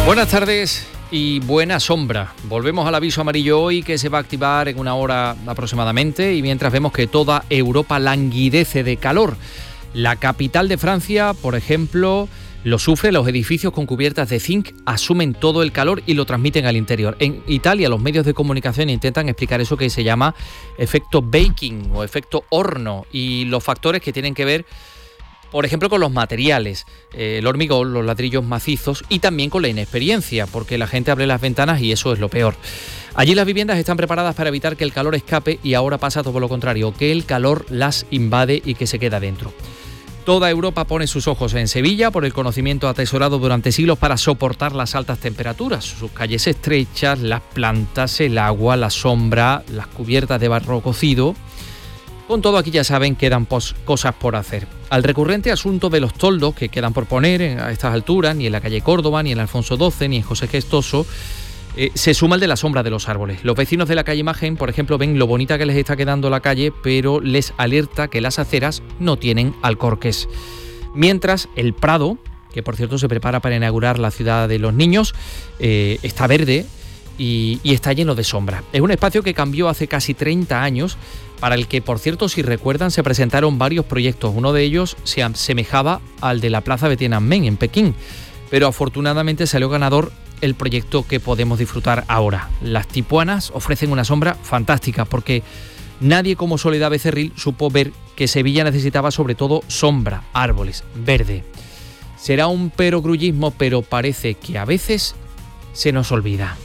Buenas tardes y buena sombra. Volvemos al aviso amarillo hoy, que se va a activar en una hora aproximadamente, y mientras vemos que toda Europa languidece de calor. La capital de Francia, por ejemplo, lo sufre. Los edificios con cubiertas de zinc asumen todo el calor y lo transmiten al interior. En Italia, los medios de comunicación intentan explicar eso que se llama efecto baking o efecto horno, y los factores que tienen que ver, por ejemplo, con los materiales, el hormigón, los ladrillos macizos, y también con la inexperiencia, porque la gente abre las ventanas y eso es lo peor. Allí las viviendas están preparadas para evitar que el calor escape, y ahora pasa todo lo contrario, que el calor las invade y que se queda dentro. Toda Europa pone sus ojos en Sevilla por el conocimiento atesorado durante siglos para soportar las altas temperaturas. Sus calles estrechas, las plantas, el agua, la sombra, las cubiertas de barro cocido. Con todo, aquí ya saben, quedan cosas por hacer. Al recurrente asunto de los toldos que quedan por poner a estas alturas, ni en la calle Córdoba, ni en Alfonso XII, ni en José Gestoso, se suma el de la sombra de los árboles. Los vecinos de la calle Imagen, por ejemplo, ven lo bonita que les está quedando la calle, pero les alerta que las aceras no tienen alcorques. Mientras, el Prado, que por cierto se prepara para inaugurar la ciudad de los niños, está verde y está lleno de sombra. Es un espacio que cambió hace casi 30 años, para el que, por cierto, si recuerdan, se presentaron varios proyectos. Uno de ellos se asemejaba al de la plaza de Tiananmen en Pekín, pero afortunadamente salió ganador el proyecto que podemos disfrutar ahora. Las Tipuanas ofrecen una sombra fantástica, porque nadie como Soledad Becerril supo ver que Sevilla necesitaba sobre todo sombra, árboles, verde. Será un perogrullismo, pero parece que a veces se nos olvida.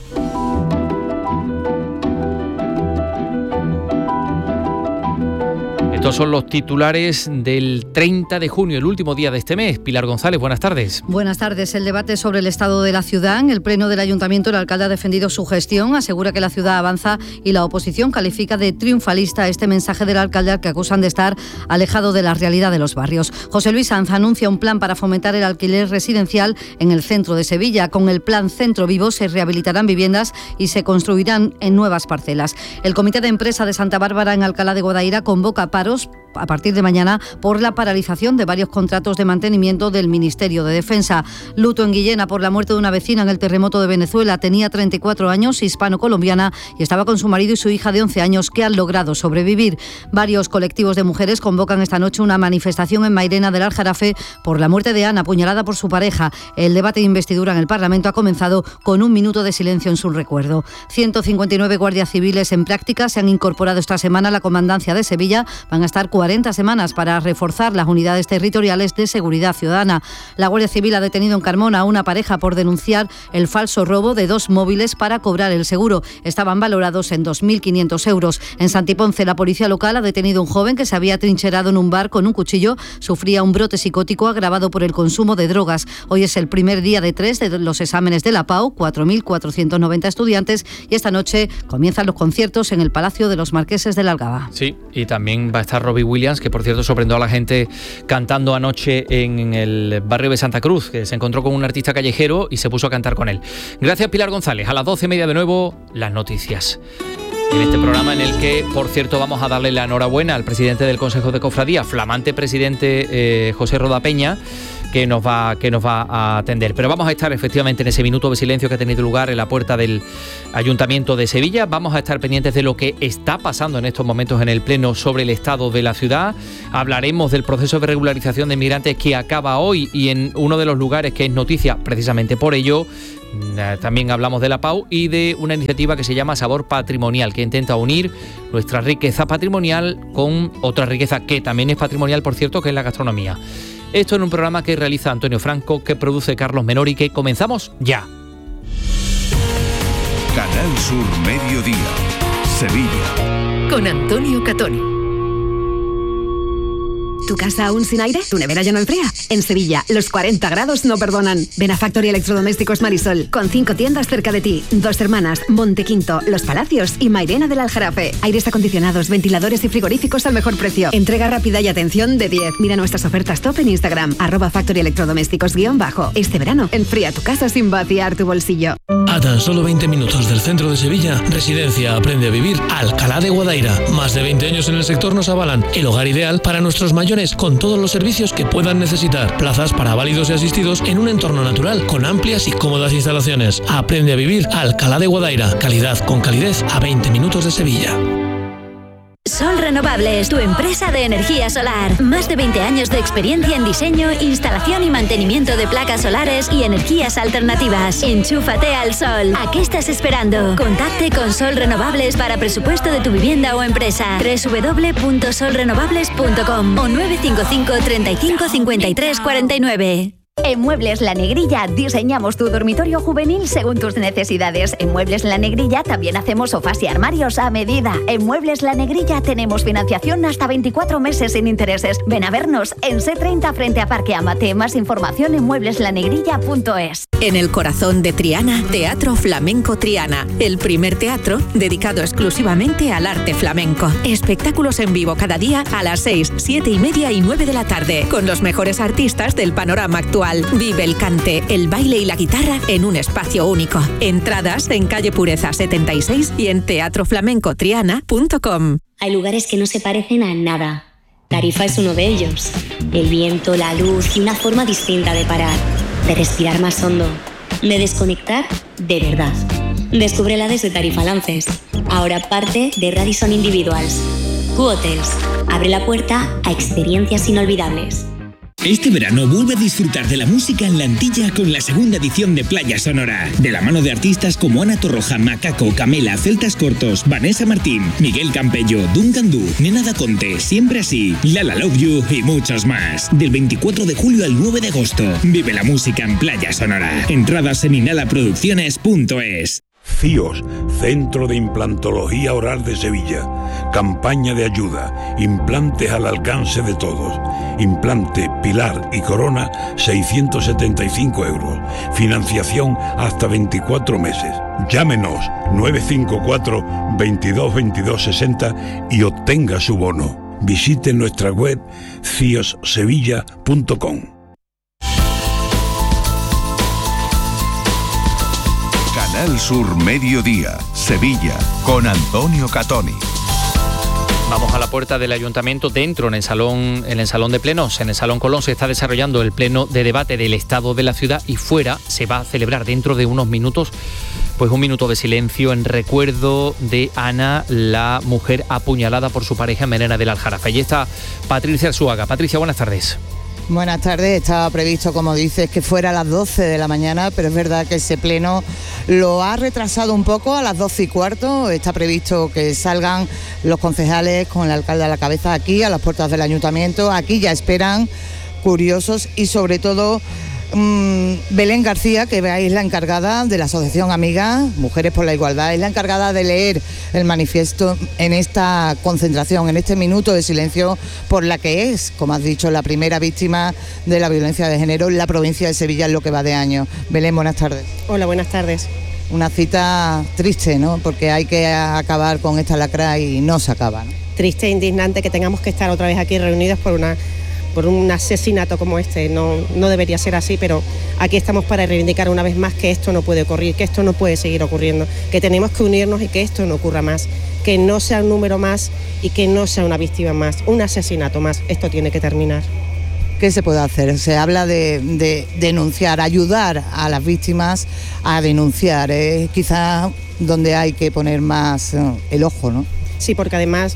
Estos son los titulares del 30 de junio, el último día de este mes. Pilar González, buenas tardes. Buenas tardes. El debate sobre el estado de la ciudad. En el pleno del Ayuntamiento, el alcalde ha defendido su gestión, asegura que la ciudad avanza, y la oposición califica de triunfalista este mensaje del alcalde, al que acusan de estar alejado de la realidad de los barrios. José Luis Sanz anuncia un plan para fomentar el alquiler residencial en el centro de Sevilla. Con el plan Centro Vivo se rehabilitarán viviendas y se construirán en nuevas parcelas. El Comité de Empresa de Santa Bárbara en Alcalá de Guadaira convoca paros a partir de mañana por la paralización de varios contratos de mantenimiento del Ministerio de Defensa. Luto en Guillena por la muerte de una vecina en el terremoto de Venezuela. Tenía 34 años, hispano-colombiana, y estaba con su marido y su hija de 11 años, que han logrado sobrevivir. Varios colectivos de mujeres convocan esta noche una manifestación en Mairena del Aljarafe por la muerte de Ana, apuñalada por su pareja. El debate de investidura en el Parlamento ha comenzado con un minuto de silencio en su recuerdo. 159 guardias civiles en práctica se han incorporado esta semana a la Comandancia de Sevilla. Van a estar 40 semanas para reforzar las unidades territoriales de seguridad ciudadana. La Guardia Civil ha detenido en Carmona a una pareja por denunciar el falso robo de 2 móviles para cobrar el seguro. Estaban valorados en 2.500 euros. En Santiponce, la policía local ha detenido a un joven que se había trincherado en un bar con un cuchillo. Sufría un brote psicótico agravado por el consumo de drogas. Hoy es el primer día de 3 de los exámenes de la PAU, 4.490 estudiantes, y esta noche comienzan los conciertos en el Palacio de los Marqueses de la Algaba. Sí, y también va a estar Robbie Williams, que por cierto sorprendió a la gente cantando anoche en el barrio de Santa Cruz, que se encontró con un artista callejero y se puso a cantar con él. Gracias, Pilar González. A las 12:30 de nuevo, las noticias. En este programa, en el que, por cierto, vamos a darle la enhorabuena al presidente del Consejo de Cofradía, flamante presidente José Roda Peña, que nos va a atender. Pero vamos a estar efectivamente en ese minuto de silencio que ha tenido lugar en la puerta del Ayuntamiento de Sevilla. Vamos a estar pendientes de lo que está pasando en estos momentos en el Pleno sobre el estado de la ciudad. Hablaremos del proceso de regularización de inmigrantes que acaba hoy, y en uno de los lugares que es noticia precisamente por ello. También hablamos de la PAU y de una iniciativa que se llama Sabor Patrimonial, que intenta unir nuestra riqueza patrimonial con otra riqueza que también es patrimonial, por cierto, que es la gastronomía. Esto en un programa que realiza Antonio Franco, que produce Carlos Menori, que comenzamos ya. Canal Sur Mediodía, Sevilla. Con Antonio Catoni. ¿Tu casa aún sin aire? ¿Tu nevera ya no enfría? En Sevilla, los 40 grados no perdonan. Ven a Factory Electrodomésticos Marisol, con 5 tiendas cerca de ti. Dos Hermanas, Montequinto, Los Palacios y Mairena del Aljarafe. Aires acondicionados, ventiladores y frigoríficos al mejor precio. Entrega rápida y atención de 10. Mira nuestras ofertas top en Instagram, @Factory Electrodomésticos _ Este verano, enfría tu casa sin vaciar tu bolsillo. A tan solo 20 minutos del centro de Sevilla, Residencia Aprende a Vivir Alcalá de Guadaira. Más de 20 años en el sector nos avalan el hogar ideal para nuestros mayores instalaciones con todos los servicios que puedan necesitar. Plazas para válidos y asistidos en un entorno natural con amplias y cómodas instalaciones. Aprende a vivir Alcalá de Guadaira. Calidad con calidez a 20 minutos de Sevilla. Sol Renovables, tu empresa de energía solar. Más de 20 años de experiencia en diseño, instalación y mantenimiento de placas solares y energías alternativas. Enchúfate al sol. ¿A qué estás esperando? Contacte con Sol Renovables para presupuesto de tu vivienda o empresa. www.solrenovables.com o 955 35 53 49. En Muebles La Negrilla diseñamos tu dormitorio juvenil según tus necesidades. En Muebles La Negrilla también hacemos sofás y armarios a medida. En Muebles La Negrilla tenemos financiación hasta 24 meses sin intereses. Ven a vernos en C30 frente a Parque Amate. Más información en muebleslanegrilla.es. En el corazón de Triana, Teatro Flamenco Triana, el primer teatro dedicado exclusivamente al arte flamenco. Espectáculos en vivo cada día a las 6, 7 y media y 9 de la tarde, con los mejores artistas del panorama actual. Vive el cante, el baile y la guitarra en un espacio único. Entradas en calle Pureza 76 y en teatroflamencotriana.com. Hay lugares que no se parecen a nada. Tarifa es uno de ellos. El viento, la luz y una forma distinta de parar, de respirar más hondo, de desconectar de verdad. Descúbrela desde Tarifa Lances. Ahora parte de Radisson Individuals. Q-Hotels. Abre la puerta a experiencias inolvidables. Este verano vuelve a disfrutar de la música en la Antilla con la segunda edición de Playa Sonora, de la mano de artistas como Ana Torroja, Macaco, Camela, Celtas Cortos, Vanessa Martín, Miguel Campello, Duncan Du, Nena Da Conte, Siempre Así, Lala Love You y muchos más. Del 24 de julio al 9 de agosto, vive la música en Playa Sonora. Entradas en inhalaproducciones.es. CIOS, Centro de Implantología Oral de Sevilla. Campaña de ayuda. Implantes al alcance de todos. Implante, pilar y corona, 675 euros. Financiación hasta 24 meses. Llámenos 954 22 22 60 y obtenga su bono. Visite nuestra web ciossevilla.com. Canal Sur Mediodía, Sevilla, con Antonio Catoni. Vamos a la puerta del Ayuntamiento. Dentro, en el salón de plenos, en el Salón Colón, se está desarrollando el pleno de debate del estado de la ciudad, y fuera se va a celebrar dentro de unos minutos pues un minuto de silencio en recuerdo de Ana, la mujer apuñalada por su pareja en Melena del Aljarafe. Allí está Patricia Arzuaga. Patricia, buenas tardes. Buenas tardes. Estaba previsto, como dices, que fuera a las 12 de la mañana, pero es verdad que ese pleno lo ha retrasado un poco a las 12:15. Está previsto que salgan los concejales con el alcalde a la cabeza aquí, a las puertas del ayuntamiento. Aquí ya esperan curiosos y sobre todo Belén García, que es la encargada de la Asociación Amiga Mujeres por la Igualdad, es la encargada de leer el manifiesto en esta concentración, en este minuto de silencio por la que es, como has dicho, la primera víctima de la violencia de género en la provincia de Sevilla en lo que va de año. Belén, buenas tardes. Hola, buenas tardes. Una cita triste, ¿no? Porque hay que acabar con esta lacra y no se acaba, ¿no? Triste e indignante que tengamos que estar otra vez aquí reunidos por un asesinato como este. No debería ser así, pero aquí estamos para reivindicar una vez más que esto no puede ocurrir, que esto no puede seguir ocurriendo, que tenemos que unirnos y que esto no ocurra más, que no sea un número más y que no sea una víctima más, un asesinato más. Esto tiene que terminar. ¿Qué se puede hacer? Se habla de denunciar, ayudar a las víctimas a denunciar, quizás donde hay que poner más el ojo, ¿no? Sí, porque además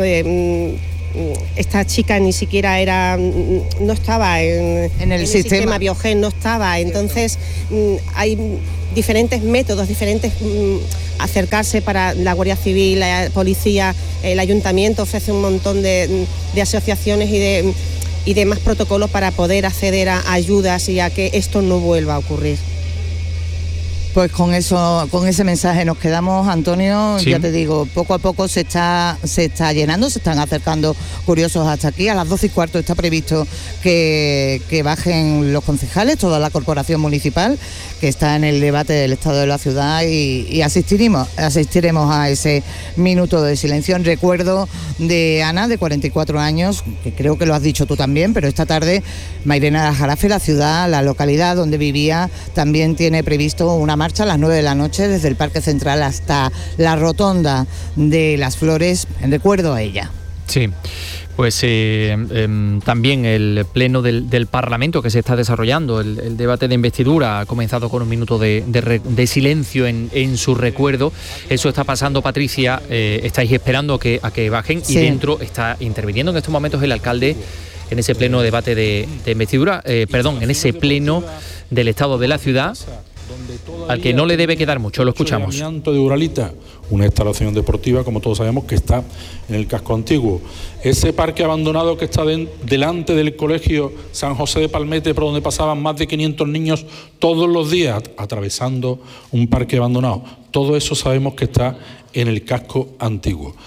esta chica ni siquiera no estaba en el sistema Biogen, no estaba. Entonces hay diferentes métodos, diferentes acercarse para la Guardia Civil, la policía, el ayuntamiento ofrece un montón de asociaciones y demás protocolos para poder acceder a ayudas y a que esto no vuelva a ocurrir. Pues con ese mensaje nos quedamos, Antonio. Sí. Ya te digo, poco a poco se está llenando, se están acercando curiosos hasta aquí. A las 12:15 está previsto que bajen los concejales, toda la corporación municipal, que está en el debate del estado de la ciudad, y asistiremos a ese minuto de silencio en recuerdo de Ana, de 44 años, que creo que lo has dicho tú también, pero esta tarde Mairena del Aljarafe, la ciudad, la localidad donde vivía, también tiene previsto una marcha a las 9 de la noche desde el Parque Central hasta la Rotonda de las Flores en recuerdo a ella. Sí, Pues también el pleno del Parlamento que se está desarrollando, el debate de investidura ha comenzado con un minuto de silencio en su recuerdo. Eso está pasando, Patricia, estáis esperando a que bajen, sí. Y dentro está interviniendo en estos momentos el alcalde en ese pleno debate de investidura, en ese pleno del estado de la ciudad, al que no le debe quedar mucho. Lo escuchamos. De Uralita, una instalación deportiva, como todos sabemos, que está en el casco antiguo. Ese parque abandonado que está delante del colegio San José de Palmete, por donde pasaban más de 500 niños todos los días atravesando un parque abandonado. Todo eso sabemos que está en el casco antiguo.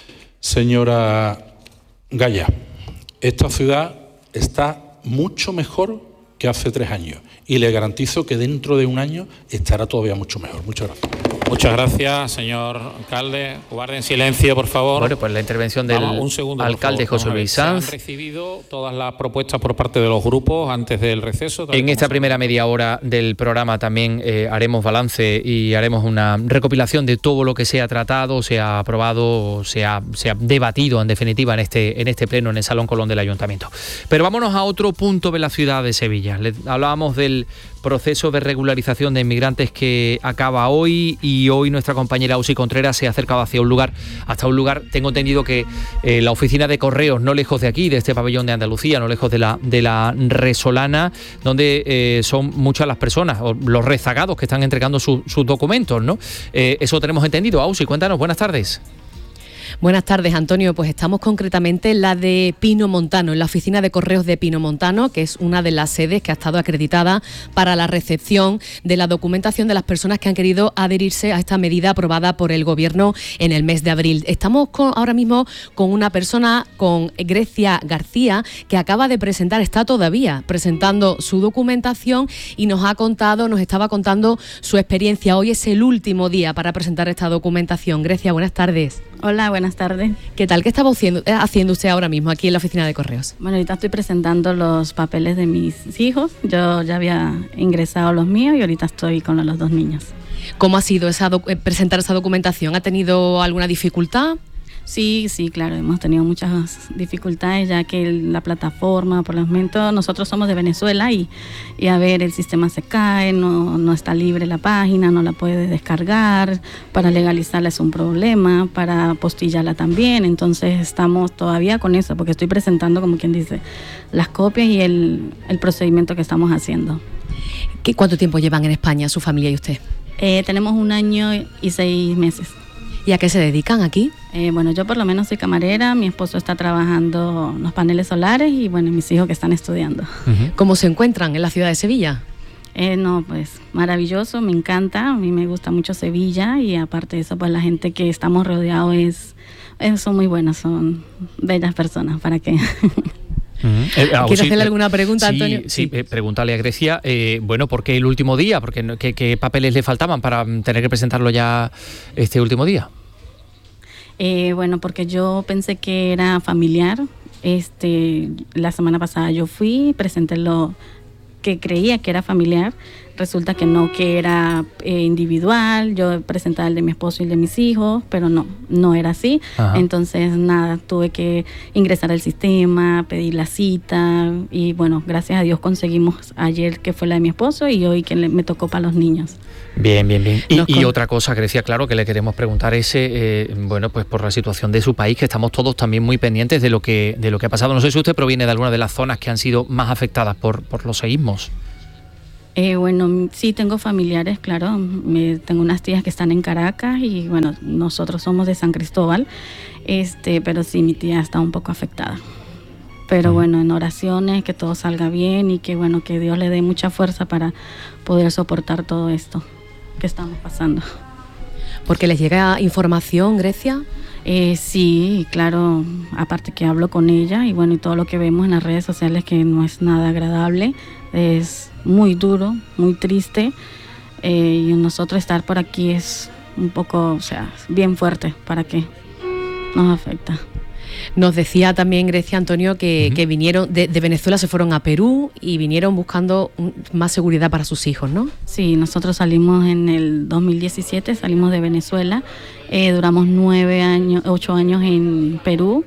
Señora Gaya, esta ciudad está mucho mejor que hace 3 años y le garantizo que dentro de un año estará todavía mucho mejor. Muchas gracias. Muchas gracias, señor alcalde. Guarden silencio, por favor. Bueno, pues la intervención del alcalde José Luis Sanz. Se han recibido todas las propuestas por parte de los grupos antes del receso. En esta primera media hora del programa también haremos balance y haremos una recopilación de todo lo que se ha tratado, se ha aprobado, se ha debatido en definitiva en este pleno en el Salón Colón del Ayuntamiento. Pero vámonos a otro punto de la ciudad de Sevilla. Hablábamos del proceso de regularización de inmigrantes que acaba hoy, y hoy nuestra compañera Ausi Contreras se ha acercado hasta un lugar, tengo entendido que la oficina de correos, no lejos de aquí, de este pabellón de Andalucía, no lejos de la Resolana, donde son muchas las personas, o los rezagados que están entregando sus documentos, ¿no? Eso tenemos entendido. Ausi, cuéntanos, buenas tardes. Buenas tardes, Antonio. Pues estamos concretamente en la de Pino Montano, en la oficina de correos de Pino Montano, que es una de las sedes que ha estado acreditada para la recepción de la documentación de las personas que han querido adherirse a esta medida aprobada por el Gobierno en el mes de abril. Estamos ahora mismo con una persona, con Grecia García, que acaba de presentar, está todavía presentando su documentación y nos estaba contando su experiencia. Hoy es el último día para presentar esta documentación. Grecia, buenas tardes. Hola, buenas tardes. ¿Qué tal? ¿Qué estaba haciendo usted ahora mismo aquí en la oficina de correos? Bueno, ahorita estoy presentando los papeles de mis hijos. Yo ya había ingresado los míos y ahorita estoy con los 2 niños. ¿Cómo ha sido presentar esa documentación? ¿Ha tenido alguna dificultad? Sí, claro, hemos tenido muchas dificultades, ya que la plataforma, por el momento, nosotros somos de Venezuela y a ver, el sistema se cae, no está libre la página, no la puede descargar, para legalizarla es un problema, para postillarla también, entonces estamos todavía con eso, porque estoy presentando, como quien dice, las copias y el procedimiento que estamos haciendo. ¿Cuánto tiempo llevan en España su familia y usted? Tenemos 1 año y 6 meses. ¿Y a qué se dedican aquí? Bueno, yo por lo menos soy camarera, mi esposo está trabajando en los paneles solares y bueno, mis hijos que están estudiando. Uh-huh. ¿Cómo se encuentran en la ciudad de Sevilla? Pues maravilloso, me encanta, a mí me gusta mucho Sevilla y aparte de eso, pues la gente que estamos rodeados son muy buenos, son bellas personas, ¿para qué? ¿Quieres hacerle alguna pregunta, Antonio? Sí, pregúntale a Grecia, ¿por qué el último día? ¿Qué papeles le faltaban para tener que presentarlo ya este último día? Porque yo pensé que era familiar. La semana pasada yo fui, presenté lo que creía que era familiar. Resulta que no, que era individual. Yo presentaba el de mi esposo y el de mis hijos, pero no era así. Ajá. Entonces, tuve que ingresar al sistema, pedir la cita y bueno, gracias a Dios conseguimos ayer que fue la de mi esposo y hoy que me tocó para los niños. Bien. Y otra cosa, Grecia, claro, que le queremos preguntar es, pues por la situación de su país, que estamos todos también muy pendientes de lo que ha pasado. No sé si usted proviene de alguna de las zonas que han sido más afectadas por los seísmos. Sí, tengo familiares, claro. Tengo unas tías que están en Caracas y bueno, nosotros somos de San Cristóbal, pero sí, mi tía está un poco afectada. Pero bueno, en oraciones, que todo salga bien y que bueno, que Dios le dé mucha fuerza para poder soportar todo esto que estamos pasando. ¿Porque les llega información, Grecia? Sí, claro, aparte que hablo con ella y bueno, y todo lo que vemos en las redes sociales que no es nada agradable, es muy duro, muy triste, y nosotros estar por aquí es un poco, bien fuerte, ¿para qué? Nos afecta. Nos decía también Grecia, Antonio, que vinieron de Venezuela, se fueron a Perú y vinieron buscando más seguridad para sus hijos, ¿no? Sí, nosotros salimos en el 2017, salimos de Venezuela, duramos 8 años en Perú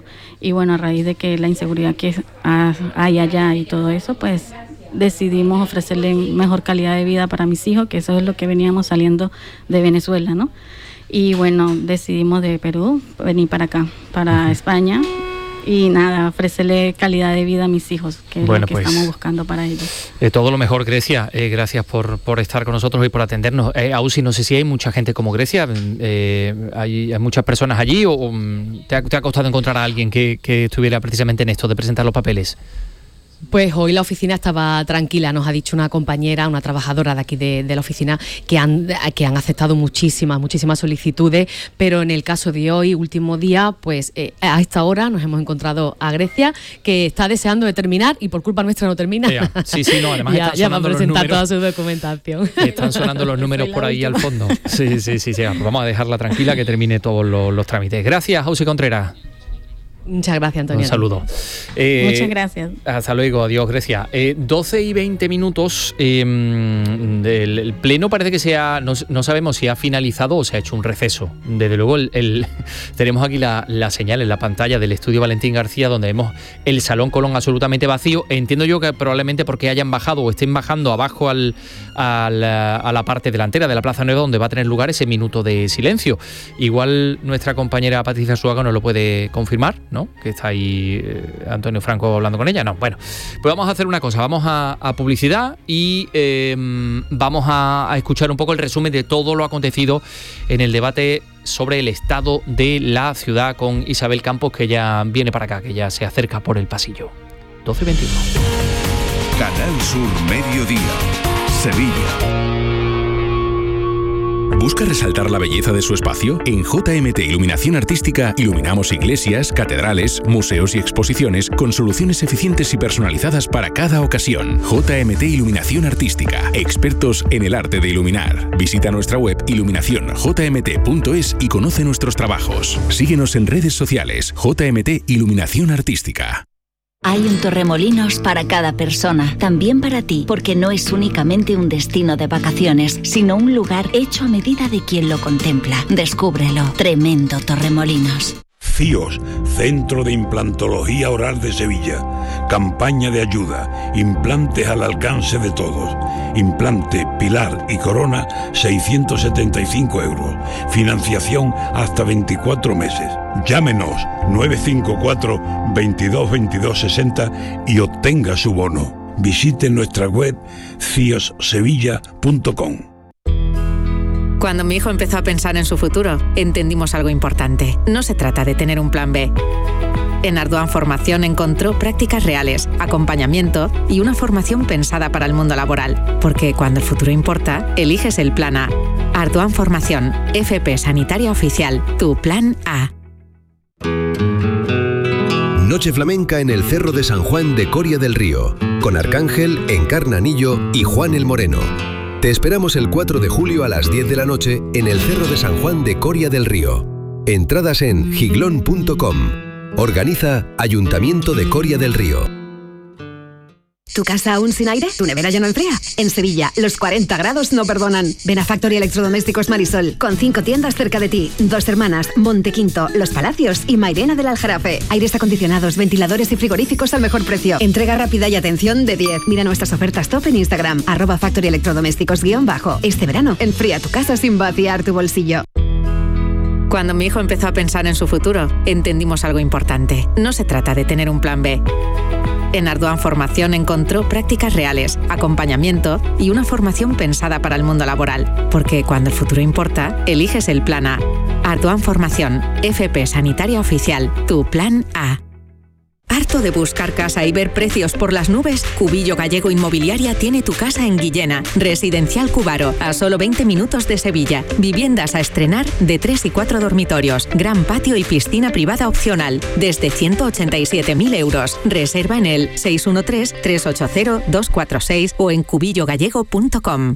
Y bueno, a raíz de que la inseguridad que hay allá y todo eso, pues decidimos ofrecerle mejor calidad de vida para mis hijos, que eso es lo que veníamos saliendo de Venezuela, ¿no? Y bueno, decidimos de Perú venir para acá, para España. Y nada, ofrecerle calidad de vida a mis hijos, que es lo que estamos buscando para ellos. Todo lo mejor, Grecia. Gracias por estar con nosotros y por atendernos. Ausi, no sé si hay mucha gente como Grecia. ¿Hay muchas personas allí o te ha costado encontrar a alguien que estuviera precisamente en esto de presentar los papeles? Pues hoy la oficina estaba tranquila, nos ha dicho una compañera, una trabajadora de aquí de la oficina, que han aceptado muchísimas solicitudes, pero en el caso de hoy, último día, pues a esta hora nos hemos encontrado a Grecia, que está deseando de terminar y por culpa nuestra no termina. Sí, no, además ya va a presentar toda su documentación. Están sonando los números por ahí al fondo. Sí, vamos a dejarla tranquila que termine todos los trámites. Gracias, Ausi Contreras. Muchas gracias, Antonio. Un saludo. Muchas gracias. Hasta luego, adiós, Grecia. 12 y 20 minutos. El pleno parece que no sabemos si ha finalizado o se ha hecho un receso. Desde luego, tenemos aquí la señal en la pantalla del estudio Valentín García, donde vemos el Salón Colón absolutamente vacío. Entiendo yo que probablemente porque hayan bajado o estén bajando abajo a la parte delantera de la Plaza Nueva, donde va a tener lugar ese minuto de silencio. Igual nuestra compañera Patricia Suaga nos lo puede confirmar, ¿no? Que está ahí Antonio Franco hablando con ella. No, bueno, pues vamos a hacer una cosa, vamos a publicidad y vamos a escuchar un poco el resumen de todo lo acontecido en el debate sobre el estado de la ciudad con Isabel Campos, que ya viene para acá, que ya se acerca por el pasillo. 12:21. Canal Sur Mediodía, Sevilla. ¿Busca resaltar la belleza de su espacio? En JMT Iluminación Artística iluminamos iglesias, catedrales, museos y exposiciones con soluciones eficientes y personalizadas para cada ocasión. JMT Iluminación Artística, expertos en el arte de iluminar. Visita nuestra web iluminacionjmt.es y conoce nuestros trabajos. Síguenos en redes sociales. JMT Iluminación Artística. Hay un Torremolinos para cada persona, también para ti, porque no es únicamente un destino de vacaciones, sino un lugar hecho a medida de quien lo contempla. Descúbrelo. Tremendo Torremolinos. CIOS, Centro de Implantología Oral de Sevilla. Campaña de ayuda. Implantes al alcance de todos. Implante, pilar y corona, 675 euros. Financiación hasta 24 meses. Llámenos 954 22 22 60 y obtenga su bono. Visite nuestra web ciossevilla.com. Cuando mi hijo empezó a pensar en su futuro, entendimos algo importante. No se trata de tener un plan B. En Arduan Formación encontró prácticas reales, acompañamiento y una formación pensada para el mundo laboral. Porque cuando el futuro importa, eliges el plan A. Arduan Formación, FP Sanitaria Oficial, tu plan A. Noche flamenca en el Cerro de San Juan de Coria del Río, con Arcángel, Encarnanillo y Juan el Moreno. Te esperamos el 4 de julio a las 10 de la noche en el Cerro de San Juan de Coria del Río. Entradas en giglón.com. Organiza Ayuntamiento de Coria del Río. ¿Tu casa aún sin aire? ¿Tu nevera ya no enfría? En Sevilla, los 40 grados no perdonan. Ven a Factory Electrodomésticos Marisol, con 5 tiendas cerca de ti. Dos Hermanas, Montequinto, Los Palacios y Mairena del Aljarafe. Aires acondicionados, ventiladores y frigoríficos al mejor precio. Entrega rápida y atención de 10. Mira nuestras ofertas top en Instagram, @Factory Electrodomésticos _. Este verano, enfría tu casa sin vaciar tu bolsillo. Cuando mi hijo empezó a pensar en su futuro, entendimos algo importante. No se trata de tener un plan B. En Arduan Formación encontró prácticas reales, acompañamiento y una formación pensada para el mundo laboral. Porque cuando el futuro importa, eliges el plan A. Arduan Formación, FP Sanitaria Oficial, tu plan A. ¿Harto de buscar casa y ver precios por las nubes? Cubillo Gallego Inmobiliaria tiene tu casa en Guillena. Residencial Cubaro, a solo 20 minutos de Sevilla. Viviendas a estrenar de 3 y 4 dormitorios. Gran patio y piscina privada opcional. Desde 187.000 euros. Reserva en el 613-380-246 o en cubillogallego.com.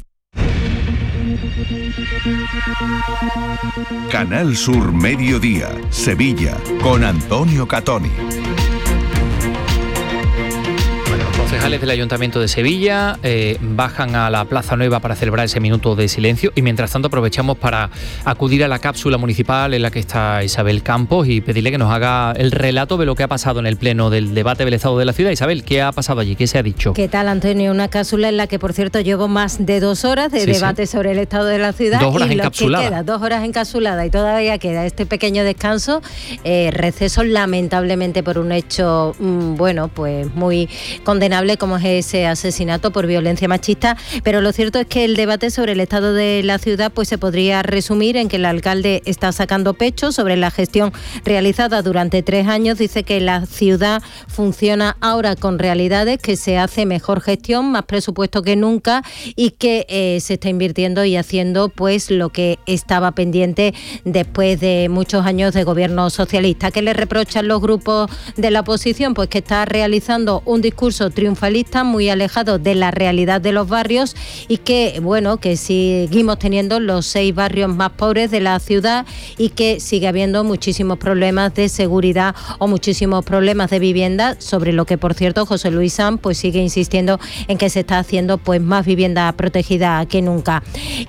Canal Sur Mediodía, Sevilla, con Antonio Catoni. Concejales del Ayuntamiento de Sevilla bajan a la Plaza Nueva para celebrar ese minuto de silencio y mientras tanto aprovechamos para acudir a la cápsula municipal en la que está Isabel Campos y pedirle que nos haga el relato de lo que ha pasado en el pleno del debate del estado de la ciudad. Isabel, ¿qué ha pasado allí? ¿Qué se ha dicho? ¿Qué tal, Antonio? Una cápsula en la que, por cierto, llevo más de 2 horas de debate sobre el estado de la ciudad. 2 horas y encapsulada. Lo que queda, 2 horas encapsulada y todavía queda este pequeño descanso, receso lamentablemente por un hecho, pues muy condenable como es ese asesinato por violencia machista, pero lo cierto es que el debate sobre el estado de la ciudad pues se podría resumir en que el alcalde está sacando pecho sobre la gestión realizada durante 3 años. Dice que la ciudad funciona ahora con realidades, que se hace mejor gestión, más presupuesto que nunca y que se está invirtiendo y haciendo pues lo que estaba pendiente después de muchos años de gobierno socialista. ¿Qué le reprochan los grupos de la oposición? Pues que está realizando un discurso triunfalista muy alejado de la realidad de los barrios y que seguimos teniendo los 6 barrios más pobres de la ciudad y que sigue habiendo muchísimos problemas de seguridad o muchísimos problemas de vivienda, sobre lo que, por cierto, José Luis Sanz pues sigue insistiendo en que se está haciendo pues más vivienda protegida que nunca.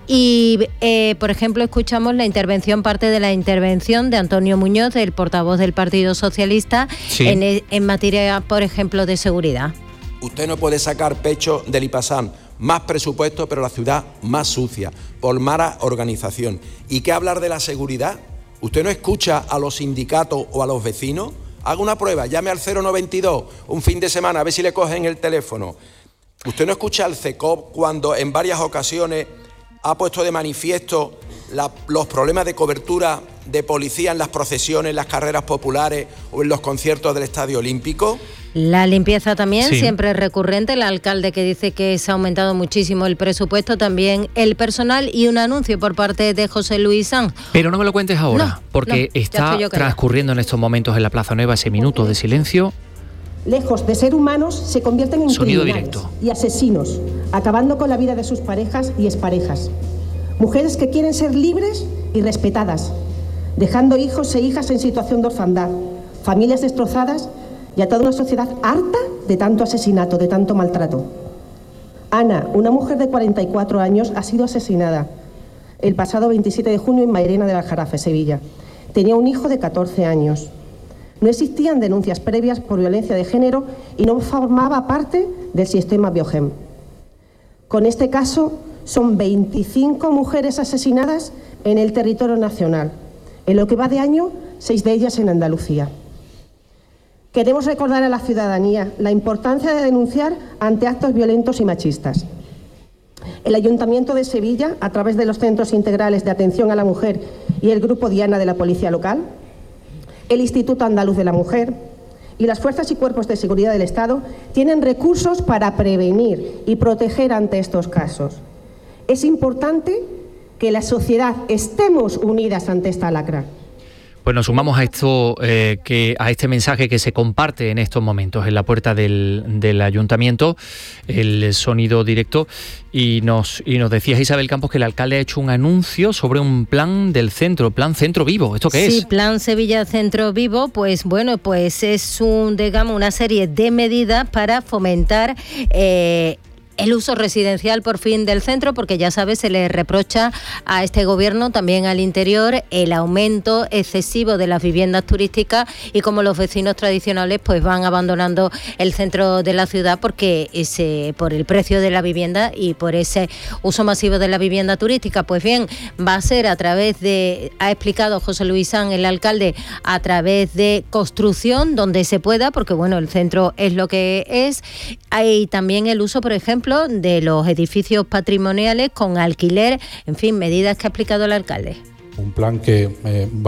Y, por ejemplo, escuchamos parte de la intervención de Antonio Muñoz, el portavoz del Partido Socialista, en materia, por ejemplo, de seguridad. Usted no puede sacar pecho del IPASAM, más presupuesto, pero la ciudad más sucia, por mala organización. ¿Y qué hablar de la seguridad? ¿Usted no escucha a los sindicatos o a los vecinos? Haga una prueba, llame al 092 un fin de semana, a ver si le cogen el teléfono. ¿Usted no escucha al CECOP cuando en varias ocasiones ha puesto de manifiesto los problemas de cobertura de policía en las procesiones, en las carreras populares o en los conciertos del Estadio Olímpico? La limpieza también, siempre es recurrente. El alcalde que dice que se ha aumentado muchísimo el presupuesto, también el personal y un anuncio por parte de José Luis Sanz. Pero no me lo cuentes ahora, porque está transcurriendo en estos momentos en la Plaza Nueva ese minuto de silencio. Lejos de ser humanos, se convierten en criminales y asesinos, acabando con la vida de sus parejas y exparejas. Mujeres que quieren ser libres y respetadas, dejando hijos e hijas en situación de orfandad, familias destrozadas y a toda una sociedad harta de tanto asesinato, de tanto maltrato. Ana, una mujer de 44 años, ha sido asesinada el pasado 27 de junio en Mairena del Aljarafe, Sevilla. Tenía un hijo de 14 años. No existían denuncias previas por violencia de género y no formaba parte del sistema Biogen. Con este caso, son 25 mujeres asesinadas en el territorio nacional. En lo que va de año, 6 de ellas en Andalucía. Queremos recordar a la ciudadanía la importancia de denunciar ante actos violentos y machistas. El Ayuntamiento de Sevilla, a través de los Centros Integrales de Atención a la Mujer y el Grupo Diana de la Policía Local, el Instituto Andaluz de la Mujer y las Fuerzas y Cuerpos de Seguridad del Estado tienen recursos para prevenir y proteger ante estos casos. Es importante que la sociedad estemos unidas ante esta lacra. Pues nos sumamos a esto, a este mensaje que se comparte en estos momentos en la puerta del ayuntamiento, el sonido directo, y nos decía Isabel Campos que el alcalde ha hecho un anuncio sobre un plan del centro, plan Centro Vivo. ¿Esto qué es? Sí, plan Sevilla Centro Vivo, pues es una serie de medidas para fomentar el uso residencial por fin del centro, porque ya sabes, se le reprocha a este gobierno, también al interior, el aumento excesivo de las viviendas turísticas y como los vecinos tradicionales pues van abandonando el centro de la ciudad porque por el precio de la vivienda y por ese uso masivo de la vivienda turística. Pues bien, va a ser ha explicado José Luis Sanz, el alcalde, a través de construcción donde se pueda, porque el centro es lo que es. Hay también el uso, por ejemplo, de los edificios patrimoniales con alquiler, en fin, medidas que ha explicado el alcalde. Un plan que va